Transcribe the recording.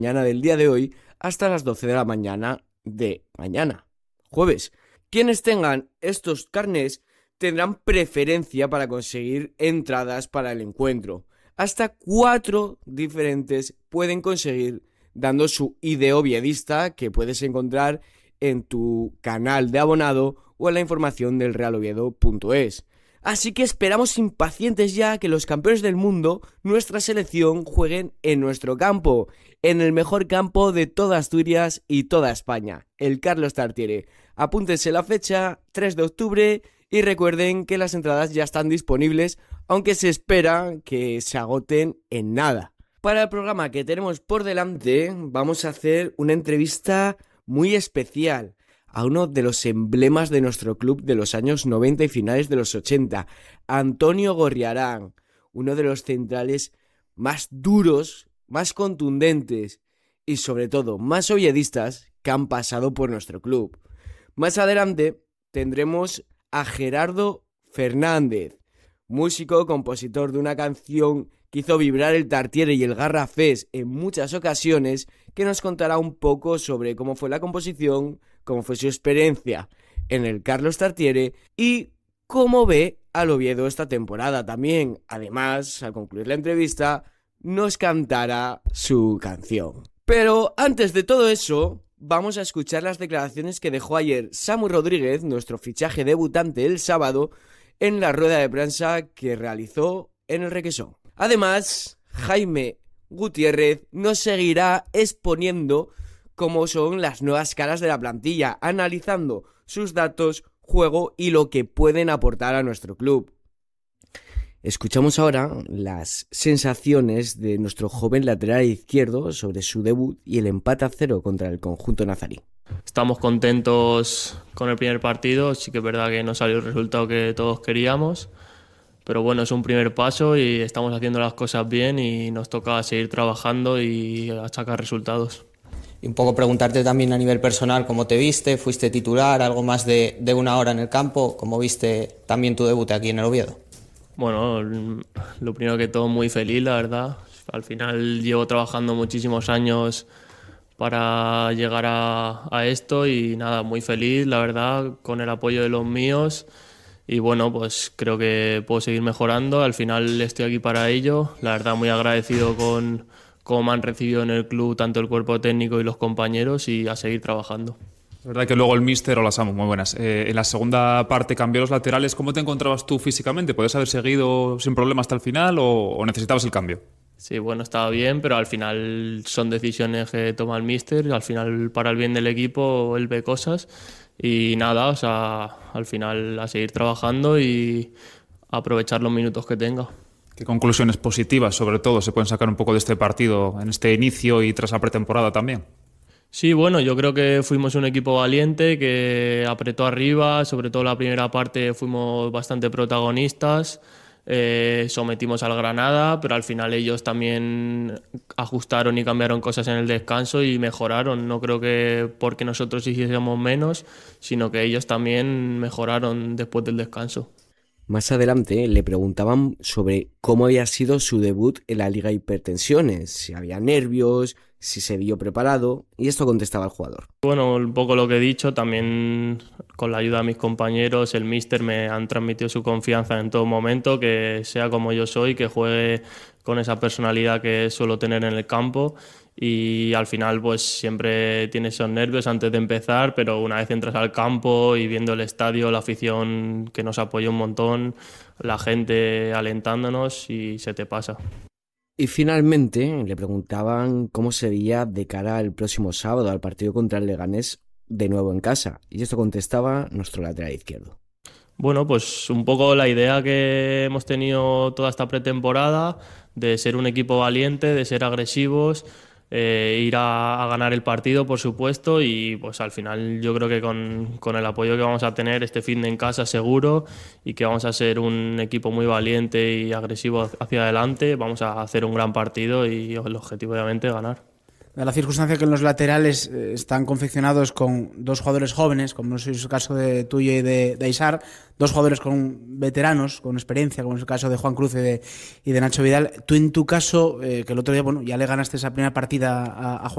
mañana del día de hoy hasta las 12 de la mañana de mañana, jueves. Quienes tengan estos carnés tendrán preferencia para conseguir entradas para el encuentro. Hasta 4 diferentes pueden conseguir dando su ID oviedista, que puedes encontrar en tu canal de abonado o en la información del realoviedo.es. Así que esperamos impacientes ya que los campeones del mundo, nuestra selección, jueguen en nuestro campo, en el mejor campo de toda Asturias y toda España, el Carlos Tartiere. Apúntense la fecha, 3 de octubre, y recuerden que las entradas ya están disponibles, aunque se espera que se agoten en nada. Para el programa que tenemos por delante, vamos a hacer una entrevista muy especial a uno de los emblemas de nuestro club de los años 90 y finales de los 80, Antonio Gorriarán, uno de los centrales más duros, más contundentes y sobre todo más oviedistas que han pasado por nuestro club. Más adelante tendremos a Gerardo Fernández, músico, compositor de una canción que hizo vibrar el Tartiere y el Garrafés en muchas ocasiones, que nos contará un poco sobre cómo fue la composición, cómo fue su experiencia en el Carlos Tartiere y cómo ve al Oviedo esta temporada también. Además, al concluir la entrevista, nos cantará su canción. Pero antes de todo eso, vamos a escuchar las declaraciones que dejó ayer Samu Rodríguez, nuestro fichaje debutante el sábado, en la rueda de prensa que realizó en el Requesón. Además, Jaime Gutiérrez nos seguirá exponiendo cómo son las nuevas caras de la plantilla, analizando sus datos, juego y lo que pueden aportar a nuestro club. Escuchamos ahora las sensaciones de nuestro joven lateral izquierdo sobre su debut y el empate a 0 contra el conjunto nazarí. Estamos contentos con el primer partido, sí que es verdad que no salió el resultado que todos queríamos, pero bueno, es un primer paso y estamos haciendo las cosas bien y nos toca seguir trabajando y sacar resultados. Y un poco preguntarte también a nivel personal cómo te viste, fuiste titular, algo más de una hora en el campo, cómo viste también tu debut aquí en el Oviedo. Bueno, lo primero que todo muy feliz, la verdad. Al final llevo trabajando muchísimos años para llegar a esto y nada, muy feliz, la verdad, con el apoyo de los míos. Y bueno, pues creo que puedo seguir mejorando. Al final estoy aquí para ello. La verdad, muy agradecido con cómo me han recibido en el club tanto el cuerpo técnico y los compañeros y a seguir trabajando. Es verdad que luego el míster, hola Samu, muy buenas. En la segunda parte cambió los laterales. ¿Cómo te encontrabas tú físicamente? ¿Puedes haber seguido sin problema hasta el final o necesitabas el cambio? Sí, bueno, estaba bien, pero al final son decisiones que toma el míster. Al final, para el bien del equipo, él ve cosas. Y nada, o sea, al final a seguir trabajando y aprovechar los minutos que tenga. ¿Qué conclusiones positivas, sobre todo, se pueden sacar un poco de este partido en este inicio y tras la pretemporada también? Sí, bueno, yo creo que fuimos un equipo valiente que apretó arriba, sobre todo la primera parte fuimos bastante protagonistas, sometimos al Granada, pero al final ellos también ajustaron y cambiaron cosas en el descanso y mejoraron. No creo que porque nosotros hiciésemos menos, sino que ellos también mejoraron después del descanso. Más adelante le preguntaban sobre cómo había sido su debut en la Liga Hipertensiones, si había nervios, si se vio preparado, y esto contestaba el jugador. Bueno, un poco lo que he dicho, también con la ayuda de mis compañeros, el míster me han transmitido su confianza en todo momento, que sea como yo soy, que juegue con esa personalidad que suelo tener en el campo y al final pues siempre tienes esos nervios antes de empezar, pero una vez entras al campo y viendo el estadio, la afición que nos apoya un montón, la gente alentándonos y se te pasa. Y finalmente le preguntaban cómo sería de cara al próximo sábado al partido contra el Leganés de nuevo en casa. Y esto contestaba nuestro lateral izquierdo. Bueno, pues un poco la idea que hemos tenido toda esta pretemporada de ser un equipo valiente, de ser agresivos, ir a ganar el partido, por supuesto, y pues al final yo creo que con el apoyo que vamos a tener este fin de en casa seguro y que vamos a ser un equipo muy valiente y agresivo hacia adelante, vamos a hacer un gran partido y el objetivo obviamente es ganar. La circunstancia que los laterales están confeccionados con dos jugadores jóvenes, como es el caso de tuyo y de Aisar, dos jugadores con veteranos, con experiencia, como es el caso de Juan Cruz y de Nacho Vidal. Tú en tu caso, que el otro día ya le ganaste esa primera partida a Juan